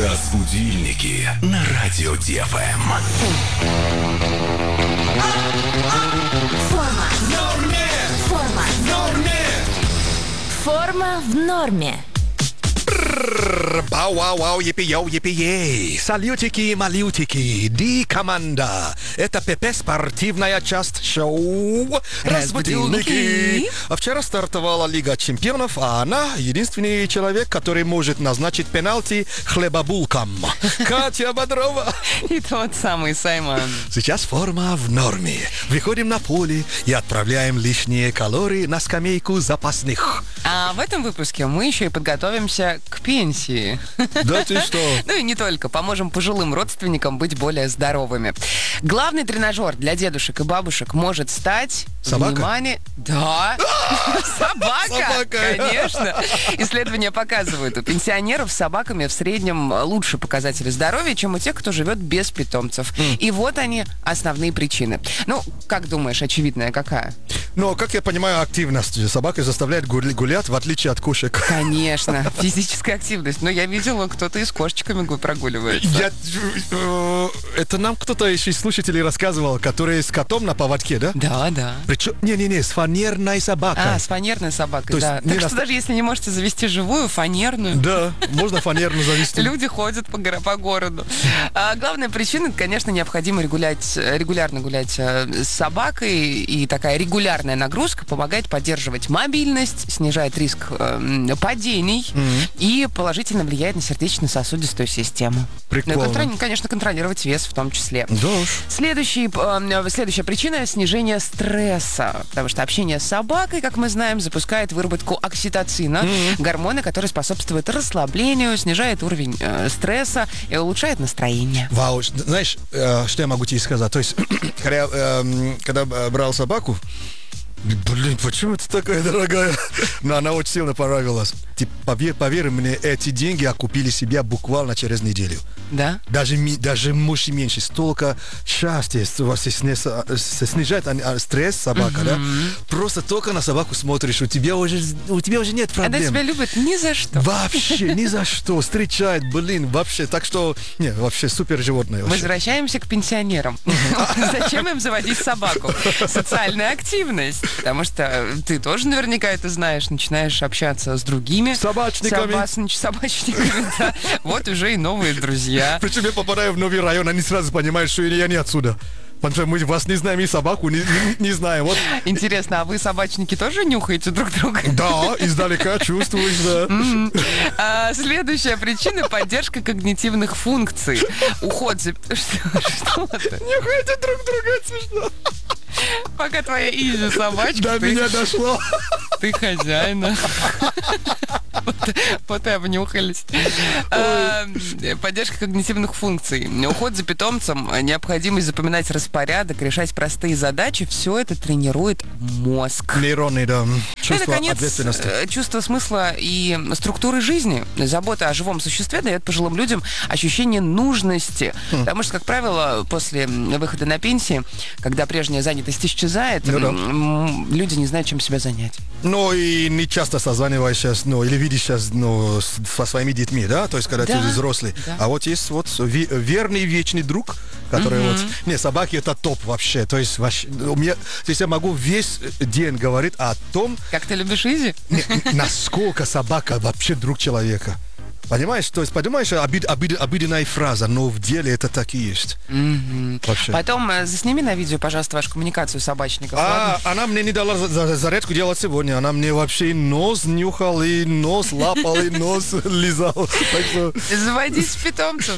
Разбудильники на радио ДФМ. Форма в норме. Бау-вау-вау, епи-йоу, епи-ей. Салютики, малютики, Ди-команда. Это ПП спортивная часть шоу «Разбудильники». А вчера стартовала Лига чемпионов, а она единственный человек, который может назначить пенальти хлебобулкам. Катя Бодрова. И тот самый Саймон. Сейчас форма в норме. Выходим на поле и отправляем лишние калории на скамейку запасных. А в этом выпуске мы еще и подготовимся к пенсии. Да ты что? Ну и не только. Поможем пожилым родственникам быть более здоровыми. Главный тренажер для дедушек и бабушек может стать... Собака? Внимание! Да! Собака! Конечно! Исследования показывают, у пенсионеров с собаками в среднем лучше показатели здоровья, чем у тех, кто живет без питомцев. И вот они, основные причины. Ну, как думаешь, очевидная какая? Но, как я понимаю, активность собаки заставляет гулять, в отличие от кошек. Конечно, физическая активность. Но я видела, кто-то и с кошечками прогуливается. Это нам кто-то из слушателей рассказывал, который с котом на поводке, да? Да, да. Причем, не, с фанерной собакой. А, с фанерной собакой, То да. есть Так что даже если не можете завести живую, фанерную. Да, можно фанерную завести. Люди ходят по городу. А главная причина, конечно, необходимо регулярно гулять с собакой. И такая регулярная нагрузка помогает поддерживать мобильность, снижает риск падений и положительно влияет на сердечно-сосудистую систему. Прикольно. Ну и, конечно, контролировать вес в том числе. Да уж. Следующая причина – снижение стресса. Потому что общение с собакой, как мы знаем, запускает выработку окситоцина, гормона, который способствует расслаблению, снижает уровень стресса и улучшает настроение. Вау, знаешь, что я могу тебе сказать? То есть, когда брал собаку, блин, почему это такая дорогая? Но она очень сильно понравилась. Ты поверь мне, эти деньги окупили себя буквально через неделю. Да? Даже муж и меньше. Столько счастья снижает стресс собака, да? Просто только на собаку смотришь, у тебя уже нет проблем. Она тебя любит ни за что. Вообще, ни за что. Встречает, блин, вообще. Так что, вообще супер животное. Вообще. Возвращаемся к пенсионерам. Зачем им заводить собаку? Социальная активность. Потому что ты тоже наверняка это знаешь, начинаешь общаться с другими собачниками, да. Вот уже и новые друзья. Причем я попадаю в новый район, они сразу понимают, что я не отсюда. Потому что мы вас не знаем, и собаку не знаем. Вот. Интересно, а вы, собачники, тоже нюхаете друг друга? Да, издалека чувствуешь, да. Следующая причина – поддержка когнитивных функций. Уход за... Что это? Нюхаете друг друга, это смешно. Пока твоя Изи собачка. До меня дошло. Ты хозяина. Вот и обнюхались. Поддержка когнитивных функций. Уход за питомцем, необходимость запоминать распорядок, решать простые задачи. Все это тренирует мозг. Нейроны, да. Чувство ответственности. Чувство смысла и структуры жизни. Забота о живом существе дает пожилым людям ощущение нужности. Потому что, как правило, после выхода на пенсию, когда прежняя занятость исчезает, люди не знают, чем себя занять. Ну и не часто созваниваешься, или видишь сейчас со своими детьми, да? То есть, когда ты взрослый. Да. А вот есть верный вечный друг, который собаки это топ вообще. То есть, я могу весь день говорить о том... Как ты любишь Изи? Насколько собака вообще друг человека. Понимаешь? То есть, подумаешь, обыденная фраза, но в деле это так и есть. Вообще. Потом засними на видео, пожалуйста, вашу коммуникацию собачников. Она мне не дала зарядку делать сегодня. Она мне вообще и нос нюхал, и нос лапал, и нос лизал. Заводить питомцев.